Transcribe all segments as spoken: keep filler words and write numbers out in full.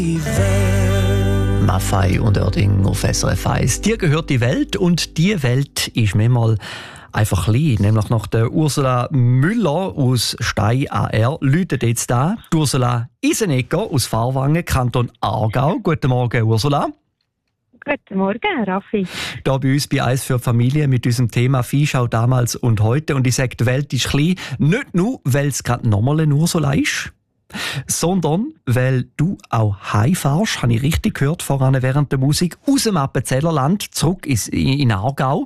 Maffay und Oerding auf S R F eins. Dir gehört die Welt und die Welt ist manchmal einfach klein. Nämlich nach der Ursula Müller aus Stein A R läutet jetzt da die Ursula Isenegger aus Fahrwangen, Kanton Aargau. Guten Morgen, Ursula. Guten Morgen, Raffi. Hier bei uns bei «Eis für die Familie» mit unserem Thema Viehschau damals und heute. Und ich sage, die Welt ist klein, nicht nur, weil es gerade nochmal eine Ursula ist, sondern weil du auch heimfährst, habe ich richtig gehört voran während der Musik, aus dem Appenzellerland zurück ins, in Aargau.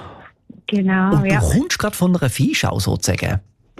Genau, und du ja. kommst gerade von einer Viehschau sozusagen.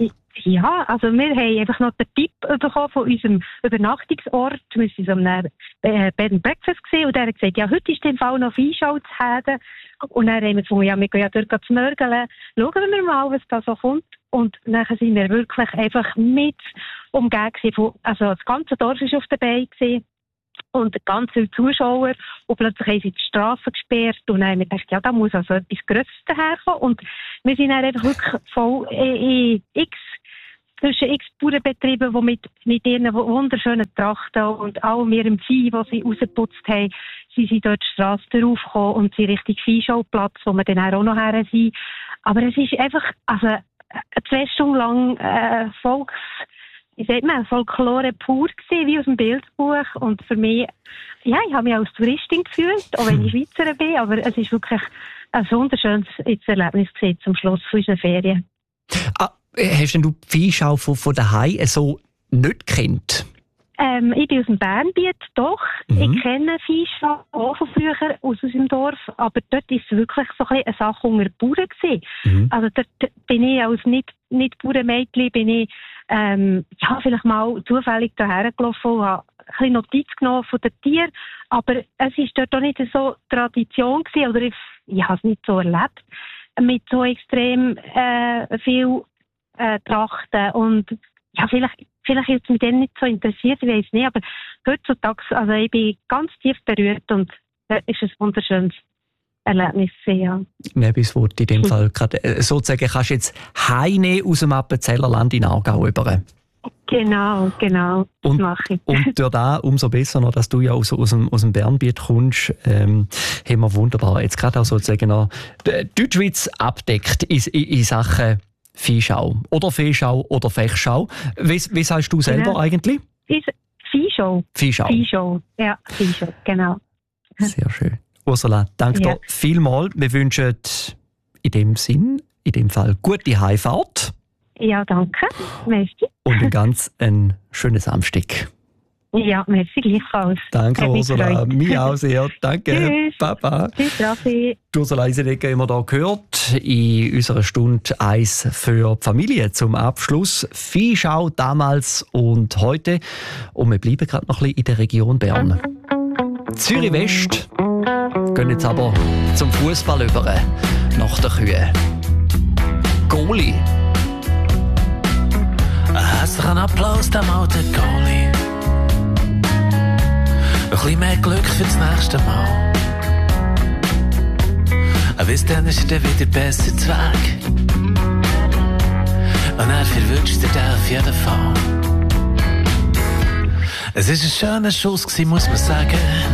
Ja, also wir haben einfach noch den Tipp bekommen von unserem Übernachtungsort. Wir waren so einem äh, Bed and Breakfast gesehen und der hat gesagt, ja, heute ist im Fall noch Viehschau zu haben. Und dann haben wir gefunden, ja, wir gehen ja dort zu mörgeln. Schauen wir mal, was da so kommt. Und dann sind wir wirklich einfach mit umgeben von, also das ganze Dorf war auf der Beine gewesen. Und ganz viele Zuschauer. Und plötzlich haben sie die Straße gesperrt. Und dann haben wir gedacht, ja, da muss also etwas Grösseres daherkommen. Und wir sind dann einfach wirklich voll in x, zwischen x Bauernbetrieben, die mit, mit ihren wunderschönen Trachten und allem ihrem Vieh, das sie rausgeputzt haben, sie sind dort die Straße raufgekommen und sind richtig Viehschauplatz, wo wir dann auch noch her sind. Aber es ist einfach, also, zwei Stunden lang, äh, Volks, wie sagt man, Folklore pur gewesen, wie aus dem Bildbuch. Und für mich, ja, ich habe mich als Touristin gefühlt, auch wenn ich Schweizerin bin, aber es ist wirklich ein wunderschönes Erlebnis gewesen zum Schluss unserer Ferien. Ah, hast denn du die Viehschau von, von daheim so nicht gekannt? Ähm, ich bin aus dem Bernbiet, doch. Mhm. Ich kenne Viehschau auch von früher aus unserem Dorf, aber dort war es wirklich so ein eine Sache unter Bauern gewesen. Mhm. Also dort bin ich als nicht, nicht Bauernmädchen, bin ich ähm, ja, vielleicht mal zufällig daher gelaufen und habe ein bisschen Notiz genommen von den Tieren, aber es war dort auch nicht so Tradition gewesen, oder ich, ich habe es nicht so erlebt, mit so extrem äh, viel äh, Trachten und ja, vielleicht Vielleicht ist es mich dann nicht so interessiert, ich weiß nicht, aber heutzutage, also ich bin ganz tief berührt und es ist ein wunderschönes Erlebnis. Ja. Nebis, wo du in dem Fall gerade äh, sozusagen kannst jetzt heimnehmen aus dem Appenzellerland in Aargau rüber. Genau, genau, das und, mache ich. Und durch das umso besser noch, dass du ja aus, aus, dem, aus dem Bernbiet kommst, ähm, haben wir wunderbar jetzt gerade auch sozusagen noch die Deutschschweiz abdeckt in, in, in Sachen Viehschau oder Viehschau oder Fechschau. Wie, wie sagst du selber genau. eigentlich? Viehschau. Viehschau. Viehschau, ja, Viehschau, genau. Sehr schön. Ursula, danke ja. dir vielmals. Wir wünschen in dem Sinn, in dem Fall gute Heimfahrt. Ja, danke. Merci. Und ein ganz ein schönes Samstag. Ja, merci gleichfalls. Danke, Ursula. Mir auch sehr. Danke. Tschüss. Papa. Tschüss, Raffi. Die Ursula Isenegger haben wir hier gehört in unserer Stunde «Eis für die Familie» zum Abschluss. Viehschau damals und heute. Und wir bleiben gerade noch ein bisschen in der Region Bern. Zürich West gehen jetzt aber zum Fußball über nach der Kühe. Goalie. Herzlichen Applaus dem alten Goalie. Ein bisschen mehr Glück für das nächste Mal. Aber bis dann ist er wieder besser zu Weg. Und er verwünscht dir den auf jeden Fall. Es war ein schöner Schuss, muss man sagen.